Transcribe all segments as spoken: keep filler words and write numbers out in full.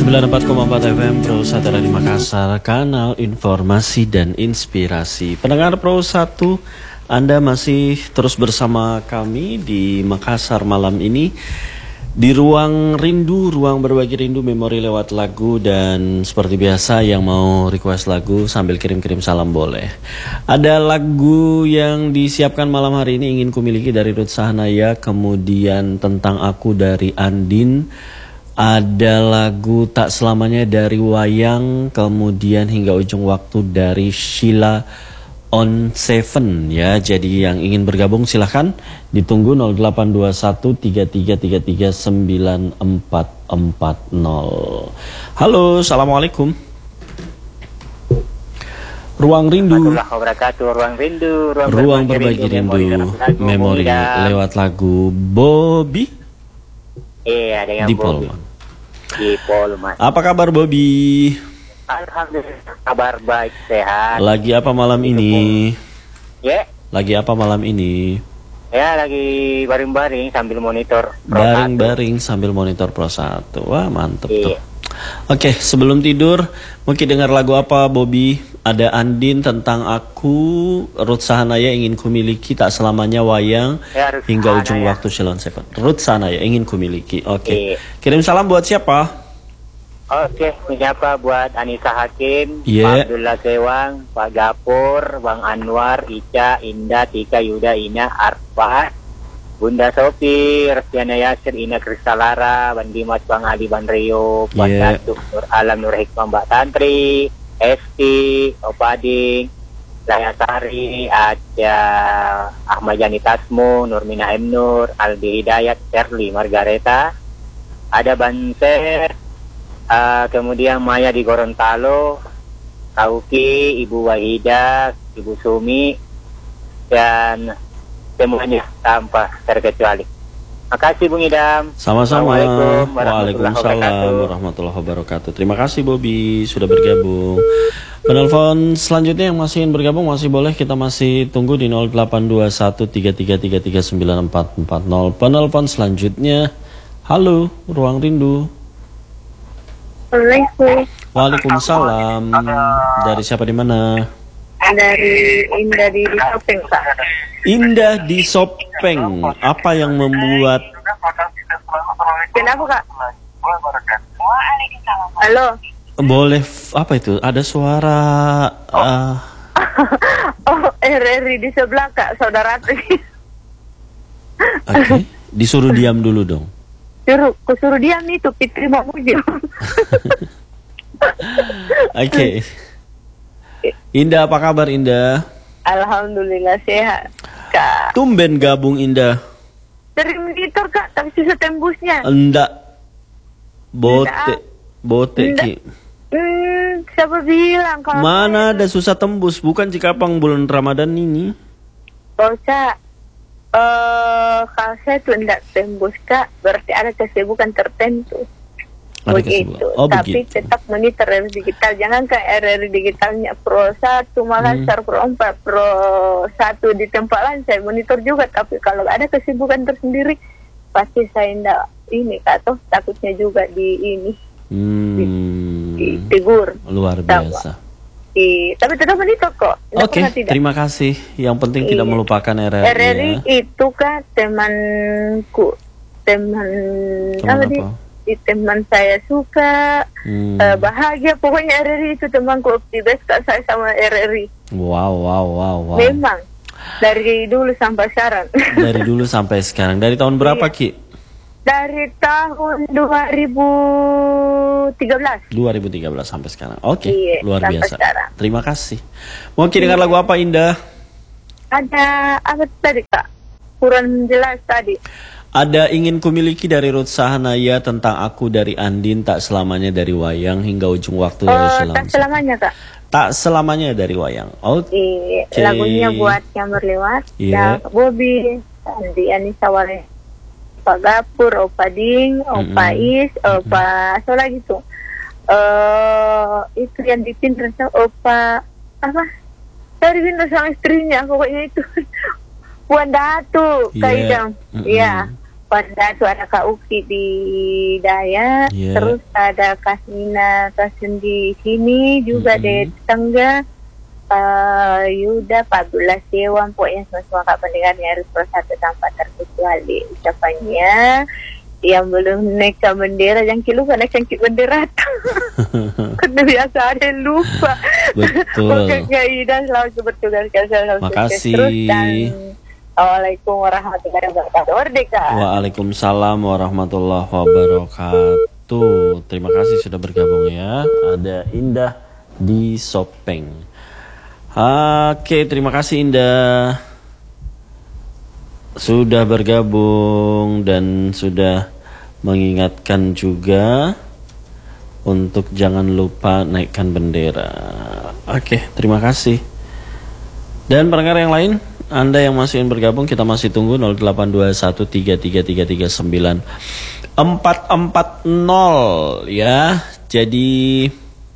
sembilan puluh empat koma empat F M Pro satu di Makassar, kanal informasi dan inspirasi. Pendengar Pro satu, Anda masih terus bersama kami di Makassar malam ini di ruang rindu, ruang berbagi rindu memori lewat lagu. Dan seperti biasa yang mau request lagu sambil kirim-kirim salam boleh. Ada lagu yang disiapkan malam hari ini, Ingin Kumiliki dari Ruth Sahanaya, kemudian Tentang Aku dari Andin. Ada lagu Tak Selamanya dari Wayang, kemudian Hingga Ujung Waktu dari Sheila on Seven ya. Jadi yang ingin bergabung silahkan ditunggu nol delapan dua satu tiga tiga tiga tiga sembilan empat empat nol. Halo, assalamualaikum. Ruang Rindu. Ruang Rindu. Ruang, Ruang Berbagi Rindu, rindu. Memori lewat lagu Bobby. Iya, dengan di Bobby. Polman. Di Polman. Apa kabar Bobby? Alhamdulillah, kabar baik, sehat. Lagi apa malam ini? Ya. Lagi apa malam ini? Ya, lagi baring-baring sambil monitor Pro Baring-baring sambil monitor Pro satu. Wah, mantep iya. tuh. Oke, sebelum tidur mungkin dengar lagu apa Bobby? Ada Andin, Tentang Aku, Ruth Sahanaya, Ingin Kumiliki, Tak Selamanya, Wayang, ya, Hingga Ujung ya. Waktu, Sheila on Seven. Ruth Sahanaya, Ingin Kumiliki. Oke. Iya. Kirim salam buat siapa? Oke, menyapa buat Anissa Hakim, yeah. Pak Abdullah Sewang, Pak Gapur, Bang Anwar, Ica, Indah, Tika, Yuda, Ina, Arfa, Bunda Sofi, Restiana Yasir, Ina Kristalara, Bang Dimas, Bang Ali, Bang Rio, Bang yeah. Datuk, Nur Alam, Nur Hikmah, Mbak Tantri, Esti, Opading, Layasari, ada Ahmad Yani Tasmu, Nurmina M. Nur, Aldi Hidayat, Shirley Margareta, ada Banser, uh, kemudian Maya di Gorontalo, Kauki, Ibu Wahida, Ibu Sumi, dan semuanya tanpa terkecuali. Makasih Bung Idam. Sama-sama. Assalamualaikum Waalaikumsalam warahmatullahi wabarakatuh. Terima kasih Bobby sudah bergabung. Penelpon selanjutnya yang masih ingin bergabung masih boleh, kita masih tunggu di nol delapan dua satu tiga tiga tiga tiga sembilan empat empat nol. Penelpon selanjutnya. Halo, Ruang Rindu. Assalamualaikum. Waalaikumsalam. Dari siapa, di mana? Dari Indah di Sopeng, Pak. Indah di Sopeng. Apa yang membuat? Kenapa, Kak? Halo. Boleh, apa itu? Ada suara. Uh... Oh, R R I di sebelah, Kak, saudara. Oke, okay. Disuruh diam dulu dong. Suruh, kusuruh diam itu Fitri Mamuju. Oke. Okay. Indah, apa kabar Indah? Alhamdulillah sehat, Kak. Tumben gabung Indah. Dari monitor, Kak, tapi susah tembusnya. Enggak. Bote, Enggak. bote Enggak. Ki. Hmm, siapa bilang kalau mana ada susah tembus? Bukan Cikapang bulan Ramadan ini. Oh, Kak. Uh, kalau saya tuh enggak tembus, Kak, berarti ada kesibukan tertentu. Ada begitu, oh, tapi begitu. Tetap monitor R R I digital. Jangan ke R R I digitalnya Pro satu, Makassar, hmm. Pro empat, Pro satu di tempat lain saya monitor juga. Tapi kalau ada kesibukan tersendiri, pasti saya enggak ini, atau takutnya juga di ini, hmm. di, di tegur. Luar biasa. Di, tapi tetap monitor kok. Oke, okay, terima kasih. Yang penting iya. tidak melupakan R R I. R R I ya. Itu kan temanku, teman, teman apa? Di, di teman saya suka, hmm. uh, bahagia. Pokoknya R R I itu temanku optimis, Kak, saya sama R R I. Wow, wow, wow, wow. Memang dari dulu sampai sekarang. Dari dulu sampai sekarang. Dari tahun berapa, iya. Ki? Dari tahun dua ribu tiga belas. dua ribu tiga belas sampai sekarang. Oke, okay, iya, luar biasa. Sekarang. Terima kasih. Mau iya. dengar lagu apa, Indah? Ada apa tadi, Kak? Kurang jelas tadi. Ada Ingin Kumiliki dari Ruth Sahanaya, Tentang Aku dari Andin, Tak Selamanya dari Wayang, Hingga Ujung Waktu dari oh, Sheila. Tak Selamanya, Kak. Tak Selamanya dari Wayang. Oke. Okay. Lagunya buat yang berlewat. Iya. Yeah. Bobby, Andi, Anissa Wale, Pak Gapur, Opa Ding, Opa mm-hmm. Is, Opa mm-hmm. so lagi tuh. Uh, itu yang dipinter Opa apa? Dari pinter sama istrinya, pokoknya itu. Puan Datu, Kak Idam. Iya. pada tuh ada Kak Uki di Dayak, Yeah. terus ada Kasmina Kasen di sini juga Mm-mm. di Tengga, uh, Yuda, Pak Abdullah Sewan, pokoknya semua Kak pendengarnya harus bersatu tanpa terkecuali. Ucapannya yang belum naik ke bendera, yang lupa naik cangkit bendera. Karena biasa ada yang lupa. Betul. Oke, Kak Ida, selamat bertugas. Selamat Makasih. terus, dan Assalamualaikum warahmatullahi wabarakatuh. Merdeka. Waalaikumsalam warahmatullahi wabarakatuh. Terima kasih sudah bergabung ya. Ada Indah di Sopeng. Oke, terima kasih Indah sudah bergabung dan sudah mengingatkan juga untuk jangan lupa naikkan bendera. Oke, terima kasih. Dan pendengar yang lain, Anda yang masih ingin bergabung, kita masih tunggu nol delapan dua satu tiga tiga tiga tiga sembilan empat empat nol ya. Jadi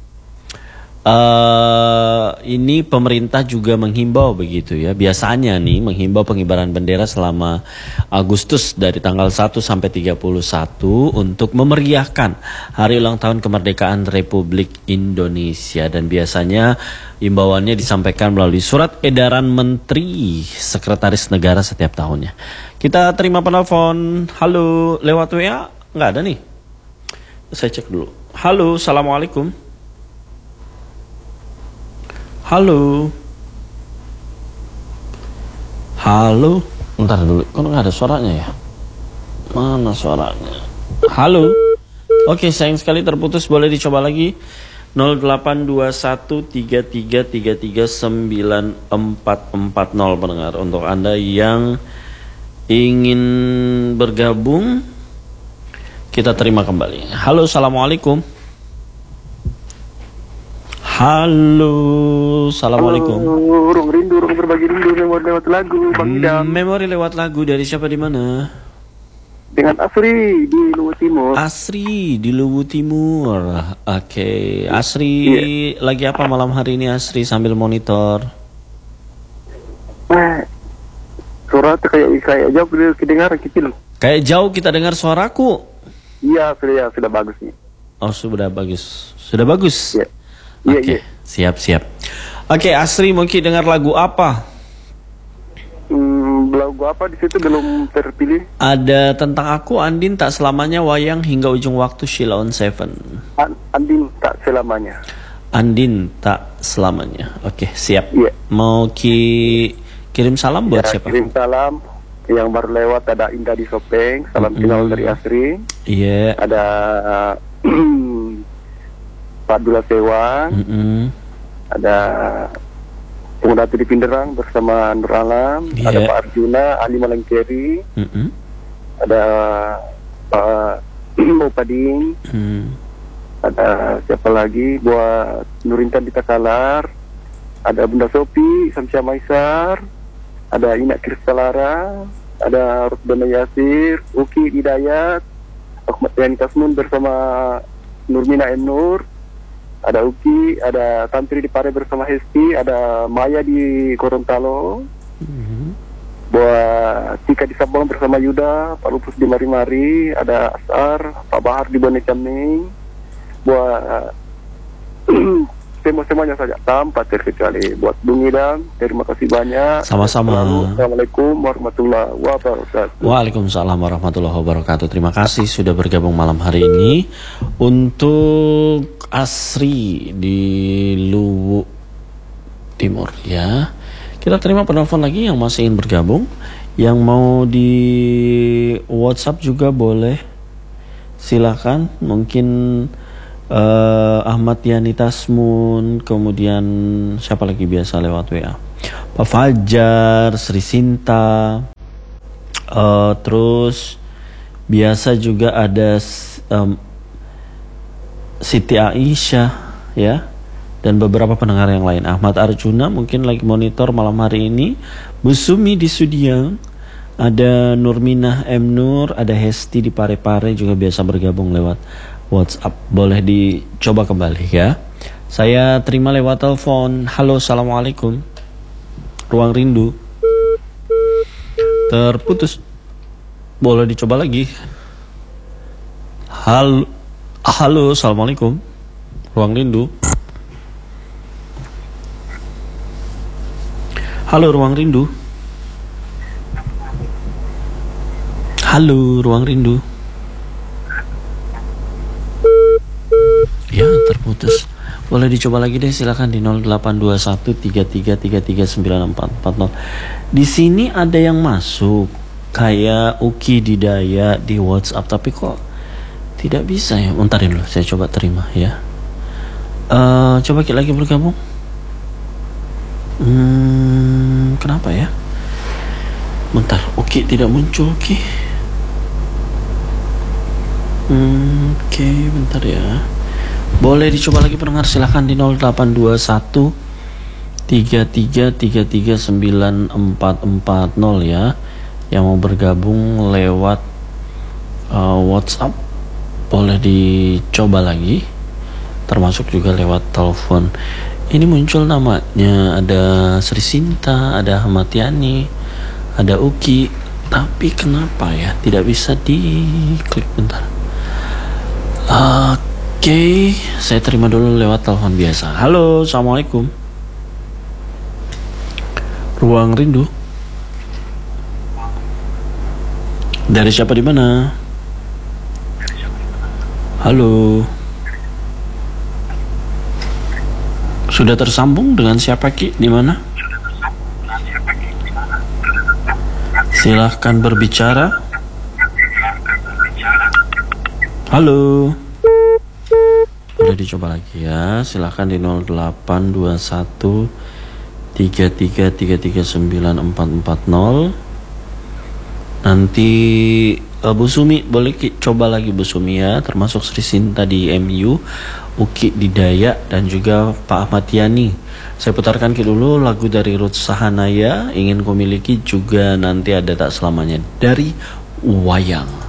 uh, ini pemerintah juga menghimbau begitu ya. Biasanya nih menghimbau pengibaran bendera selama Agustus dari tanggal satu sampai tiga puluh satu untuk memeriahkan hari ulang tahun kemerdekaan Republik Indonesia, dan biasanya himbauannya disampaikan melalui surat edaran Menteri Sekretaris Negara setiap tahunnya. Kita terima penelpon. Halo, lewat W A nggak ada nih. Saya cek dulu. Halo, assalamualaikum. Halo. Halo. Bentar dulu, kok nggak ada suaranya ya? Mana suaranya? Halo. Oke, sayang sekali terputus. Boleh dicoba lagi. nol delapan dua satu tiga tiga tiga tiga sembilan empat empat nol pendengar. Untuk Anda yang ingin bergabung, kita terima kembali. Halo, assalamualaikum. Halo, assalamualaikum. Halo, Rung rindu, Rung berbagi rindu memori lewat lagu, Bang Idam. Memori lewat lagu dari siapa, di mana? Dengan Asri di Luwu Timur. Asri di Luwu Timur. Oke, Asri lagi apa malam hari ini Asri sambil monitor? Nah, suara tuh kayak kayak jauh sudah kedengaran kecil. Kayak jauh kita dengar suaraku. Iya, sudah ya, sudah bagus nih. Oh, sudah bagus. Sudah bagus. Iya. Iya, Oke, iya. siap-siap. Oke, Asri mungkin dengar lagu apa? Hmm, lagu apa di situ belum terpilih. Ada Tentang Aku, Andin, Tak Selamanya, Wayang, Hingga Ujung Waktu, Sheila on Seven. An Andin tak selamanya. Andin Tak Selamanya. Oke, siap. Iya. Mau ki kirim salam buat Ya, siapa? kirim salam. Yang baru lewat ada Indah di Sopeng, salam Mm-mm. kenal dari Asri. Iya. Ada Pak Abdullah Sewan. Mm-mm. Ada Pemuda di Pinderang bersama Nur Alam, Yeah. ada Pak Arjuna, Ali Malangkeri, Mm-mm. ada Pak Mopading, Mm. ada siapa lagi buat Nurintan di Takalar, ada Bunda Sopi, Samsia Maisar, ada Ina Kristalara, ada Rusdana Yasir, Uki Hidayat, Ahmad Yani Kasmun bersama Nurmina M. Nur, ada Uki, ada Tantri di Pare bersama Hesti, ada Maya di Gorontalo, Mhm. buat Tika di Sabang bersama Yuda, Pak Lupus di Mari-Mari, ada Asar, Pak Bahar di Bone Camning, buat semua-semuanya saja tanpa terkecuali. Buat Bung Idam, terima kasih banyak. Sama-sama. Assalamualaikum warahmatullahi wabarakatuh. Waalaikumsalam warahmatullahi wabarakatuh. Terima kasih sudah bergabung malam hari ini. Untuk Asri di Luwu Timur ya. Kita terima penelpon lagi yang masih ingin bergabung. Yang mau di WhatsApp juga boleh. Silakan. Mungkin uh, Ahmad Yani Tasmun, kemudian siapa lagi biasa lewat W A? Pak Fajar, Sri Sinta. Uh, terus biasa juga ada um, Siti Aisyah ya, dan beberapa pendengar yang lain. Ahmad Arjuna mungkin lagi monitor malam hari ini. Bu Sumi di Sudiang, ada Nurminah M. Nur, ada Hesti di Pare-Pare juga biasa bergabung lewat WhatsApp. Boleh dicoba kembali ya. Saya terima lewat telepon. Halo, assalamualaikum. Ruang Rindu terputus. boleh dicoba lagi. Halo, halo, assalamualaikum. Ruang Rindu. Halo, Ruang Rindu. Halo, Ruang Rindu. Ya, terputus. Boleh dicoba lagi deh, silakan di nol delapan dua satu tiga tiga tiga tiga sembilan empat empat nol. Di sini ada yang masuk kayak Uki Didaya di WhatsApp, tapi kok tidak bisa ya. Bentarin dulu, saya coba terima ya. Uh, coba kita lagi bergabung. Hmm, kenapa ya? Bentar, Uki tidak muncul, Uki. Hmm, oke, okay, bentar ya. Boleh dicoba lagi pendengar, silahkan di nol delapan dua satu tiga tiga tiga tiga sembilan empat empat nol ya. Yang mau bergabung lewat uh, WhatsApp boleh dicoba lagi, termasuk juga lewat telepon. Ini muncul namanya, ada Sri Sinta, ada Hamatiani, ada Uki, tapi kenapa ya tidak bisa diklik? Bentar. Oke, okay, saya terima dulu lewat telepon biasa. Halo, assalamualaikum. Ruang Rindu. Dari siapa di mana? Halo. Sudah tersambung dengan siapa, Ki? Di mana? Silahkan berbicara. Halo. Boleh dicoba lagi ya. Silahkan di nol delapan dua satu tiga tiga tiga tiga sembilan empat empat nol. Nanti uh, Bu Sumi boleh Ki, coba lagi Bu Sumi ya, termasuk Sri Sinta di M U, Uki Didaya, dan juga Pak Ahmad Yani. Saya putarkan Ki dulu lagu dari Ruth Sahanaya, Ingin Ku Miliki, juga nanti ada Tak Selamanya dari Wayang.